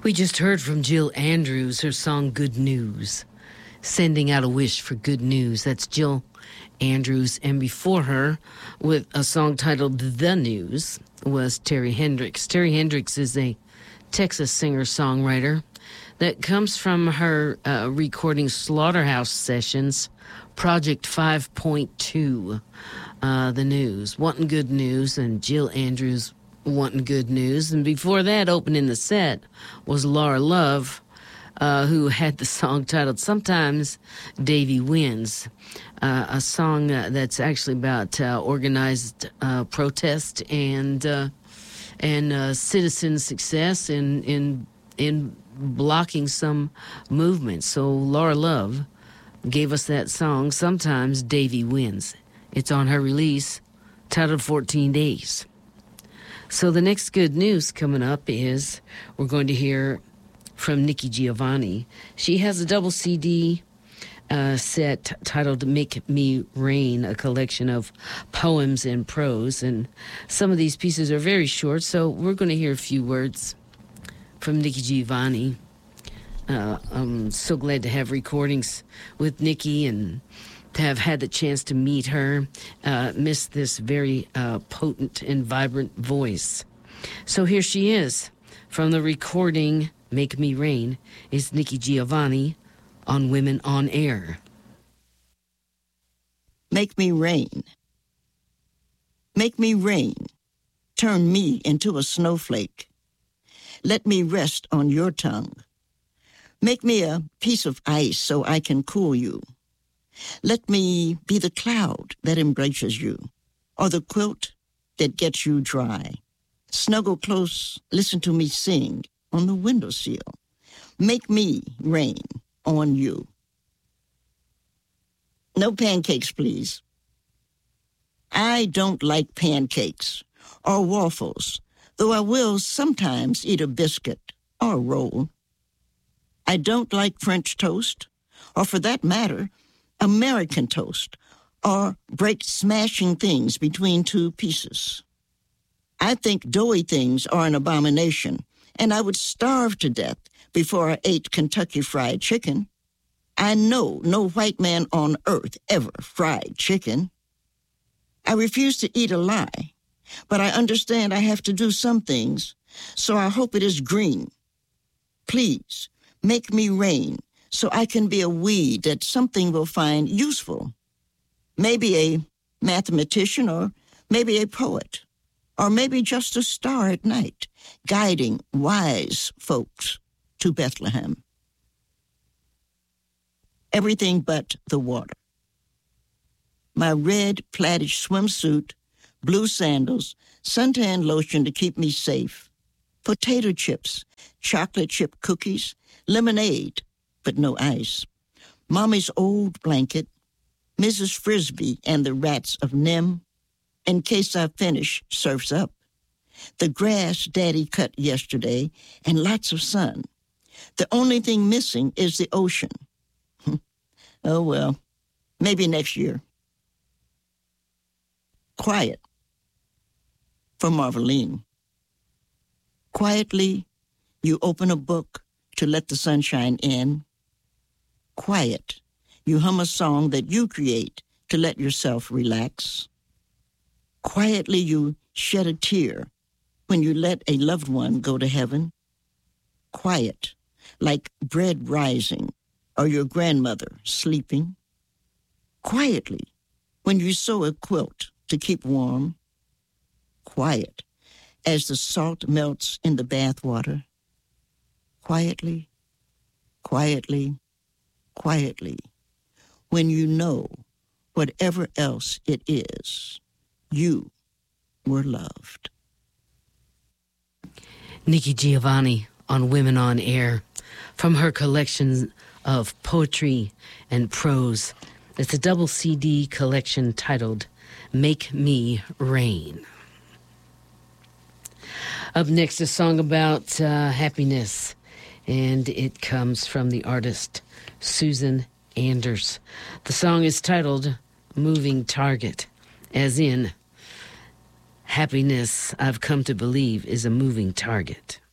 We just heard from Jill Andrews, her song Good News, sending out a wish for good news. That's Jill Andrews. And before her, with a song titled The News, was Terry Hendricks. Terry Hendricks is a Texas singer-songwriter that comes from her recording Slaughterhouse Sessions, Project 5.2, The News, Wanting Good News, and Jill Andrews Wanting Good News. And before that, opening the set was Laura Love, who had the song titled Sometimes Davy Wins, a song that's actually about organized protest and citizen success in blocking some movement. So Laura Love gave us that song, Sometimes Davy Wins. It's on her release titled 14 Days. So the next good news coming up is we're going to hear from Nikki Giovanni. She has a double CD set titled Make Me Rain, a collection of poems and prose. And some of these pieces are very short, so we're going to hear a few words from Nikki Giovanni. I'm so glad to have recordings with Nikki and to have had the chance to meet her, miss this very potent and vibrant voice. So here she is from the recording Make Me Rain is Nikki Giovanni on Women on Air. Make me rain. Make me rain. Turn me into a snowflake. Let me rest on your tongue. Make me a piece of ice so I can cool you. Let me be the cloud that embraces you, or the quilt that gets you dry. Snuggle close, listen to me sing on the windowsill. Make me rain on you. No pancakes, please. I don't like pancakes or waffles, though I will sometimes eat a biscuit or a roll. I don't like French toast, or for that matter, American toast, or break smashing things between two pieces. I think doughy things are an abomination, and I would starve to death before I ate Kentucky Fried Chicken. I know no white man on earth ever fried chicken. I refuse to eat a lie, but I understand I have to do some things, so I hope it is green. Please, make me rain so I can be a weed that something will find useful. Maybe a mathematician, or maybe a poet, or maybe just a star at night, guiding wise folks to Bethlehem. Everything but the water. My red plaid swimsuit, blue sandals, suntan lotion to keep me safe, potato chips, chocolate chip cookies, lemonade, but no ice, Mommy's old blanket, Mrs. Frisbee and the rats of Nim, in case I finish, surf's up, the grass Daddy cut yesterday, and lots of sun. The only thing missing is the ocean. Oh, well, maybe next year. Quiet. For Marveline. Quietly, you open a book to let the sunshine in. Quiet. You hum a song that you create to let yourself relax. Quietly, you shed a tear when you let a loved one go to heaven. Quiet, like bread rising or your grandmother sleeping. Quietly, when you sew a quilt to keep warm. Quiet, as the salt melts in the bath water. Quietly, quietly, quietly, when you know, whatever else it is, you were loved. Nikki Giovanni on Women on Air from her collection of poetry and prose. It's a double CD collection titled Make Me Rain. Up next, a song about happiness, and it comes from the artist Susan Anders. The song is titled Moving Target, as in happiness, I've come to believe, is a moving target.